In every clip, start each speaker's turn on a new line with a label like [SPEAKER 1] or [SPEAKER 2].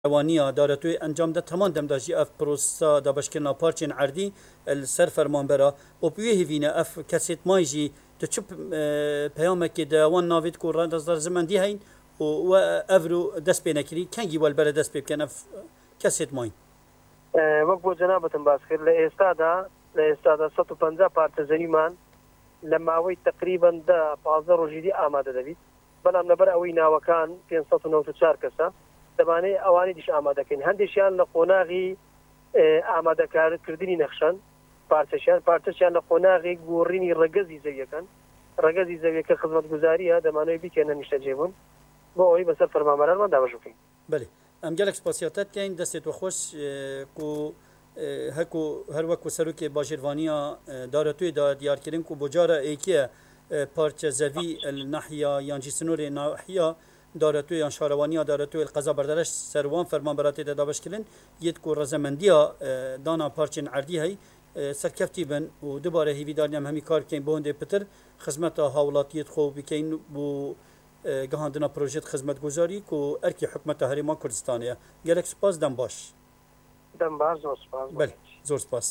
[SPEAKER 1] وانیا دارتوی انجام ده تمام دم داجی اف پروسا دا بشکرنا پارچین عردی السر فرمانبرا و پیوه هیوینه اف کسیت مایجی تو چوب پیامک ده وان ناوید کو ران دزدار زمان دی هین و افرو دست بی نکری کنگی والبره دست بی بکن اف کسیت ماین
[SPEAKER 2] وەک بۆ جەنابەتم باس کرد لە ئێستادا 150 پارتەزەنیمان لە ماوەی تقریبان 15 ڕۆژیدی ئامادە دەبیت بەڵام لەبەر ئەوەی ناوەکان 594 کەسە دەبانەیە ئەوانی دیش ئامادەکەین هەندێکیان لە قۆناغی ئامادەکارکردنی نەخشەن پارتەشیان لە قۆناغی گۆڕینی ڕەگەزی زەویەکەن ڕەگەزی زەویەکە خزمەتگوزاریە دەمانەوەی بیکەنە نیشتەجێبوون بۆ ئەوەی بەسەر فەرمانبەرانمان دابەش بکەین.
[SPEAKER 1] بله ام گلک سپاسیاتت کین دستت و خوش کو هکو هر وقت سروک باجروانیا دارتوی دا دیار کردن کو بجارا ایکیه پارچه زوی الناحیه یانجی سنور ناحیه دارتوی یان شاروانیا دارتوی القضا بردارش سروان فرمان براتی دا باش کردن یت کو رزمندیا دانا پارچن عردی هی سرکفتی بن و دوباره هیوی داریم همی کار کین بونده پتر خدمت هاولاتیت خو بکین بو گهاندنا پروژه خدمتگزاری کو ارکی حکومت هریما کردستانیه گلک سپاس دم باش
[SPEAKER 2] زۆر سپاس.
[SPEAKER 1] بله زۆر سپاس.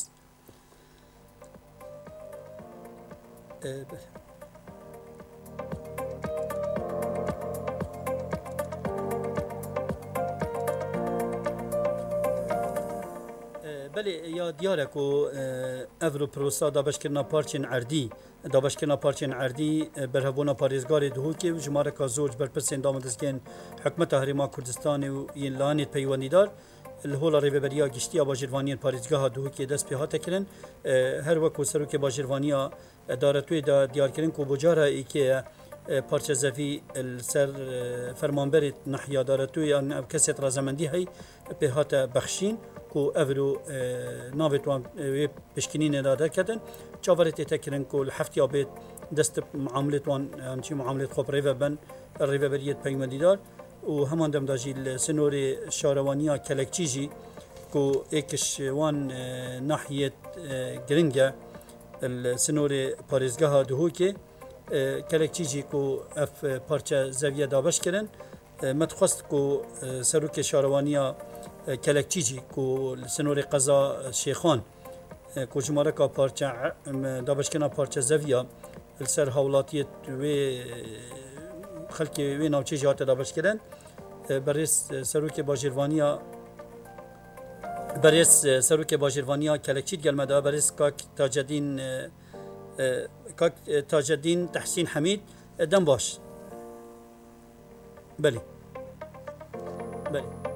[SPEAKER 1] بله یا دیاره کو افرو پروسا دابشکرنا پارچین عردی برهبونا پاریزگار دهوکی و جماره کا زوج برپرسین دامدزگین حکمت هریما کردستان و این لانیت پیوانیدار الهولا ریبریا گشتیا باجروانی پاریزگاه دهوکی دست به هات کردن هر وقت سروک باجروانیا دارتوی دا دیار کردن کو بجاره ای که پارچه زفی السر فرمانبری نحیا دارتوی ان کسیت رازمندی هی به هات بخشین کو افرو ناوتوان بشکنین داده کردن چاورت تکرن کو هفته بیت دست معاملتوان همچی معاملت خوب ریوبن ریوبریت پیماندیدار و همان دم داجی سنور شاروانیا کلکچیجی کو ایکش وان ناحیه گرینگه السنور پاریزگاه دهوکی کلکچیجی کو اف پارچه زویه دابش کردن متخص کو سروک شاروانیا کلکچیجی کو سنور قضا شیخان کو جماره کا پارچه دابشکنا پارچه زویه السر حولاتیت و خلکی و ناوچه جهات دابش کردن برس سروک باجروانیا کلکچیت گلمده برس کاک تاجدین تحسین حمید دم باش. بله